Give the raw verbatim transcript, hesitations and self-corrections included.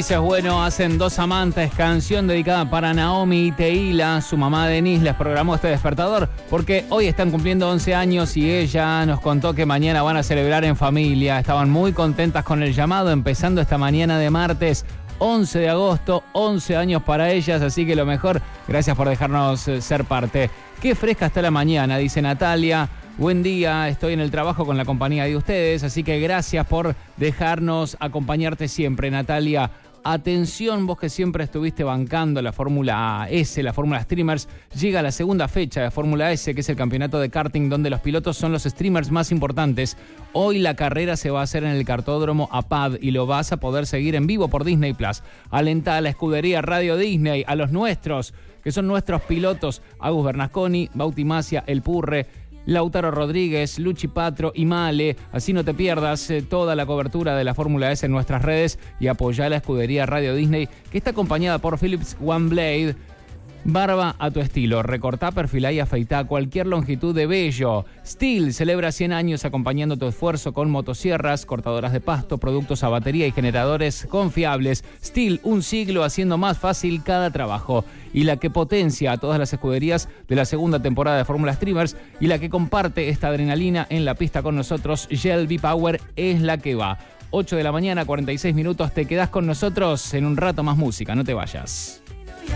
dices, bueno, hacen Dos Amantes, canción dedicada para Naomi y Teila. Su mamá Denise les programó este despertador porque hoy están cumpliendo once años y ella nos contó que mañana van a celebrar en familia. Estaban muy contentas con el llamado, empezando esta mañana de martes once de agosto, once años para ellas, así que lo mejor, gracias por dejarnos ser parte. Qué fresca está la mañana, dice Natalia. Buen día, estoy en el trabajo con la compañía de ustedes, así que gracias por dejarnos acompañarte siempre, Natalia. Atención, vos que siempre estuviste bancando la Fórmula S, la Fórmula Streamers, llega la segunda fecha de Fórmula S, que es el campeonato de karting donde los pilotos son los streamers más importantes. Hoy la carrera se va a hacer en el kartódromo A P A D y lo vas a poder seguir en vivo por Disney Plus. Alentá a la escudería Radio Disney, a los nuestros, que son nuestros pilotos, Agus Bernasconi, Bauti Macia, El Purre, Lautaro Rodríguez, Luchi Patro y Male. Así no te pierdas eh, toda la cobertura de la Fórmula S en nuestras redes y apoyá a la escudería Radio Disney, que está acompañada por Philips One Blade. Barba a tu estilo, recortá, perfilá y afeitá cualquier longitud de vello. Stihl celebra cien años acompañando tu esfuerzo con motosierras, cortadoras de pasto, productos a batería y generadores confiables. Stihl, un siglo haciendo más fácil cada trabajo. Y la que potencia a todas las escuderías de la segunda temporada de Fórmula Streamers y la que comparte esta adrenalina en la pista con nosotros, Shell V-Power, es la que va. ocho de la mañana, cuarenta y seis minutos, te quedás con nosotros en un rato más música, no te vayas.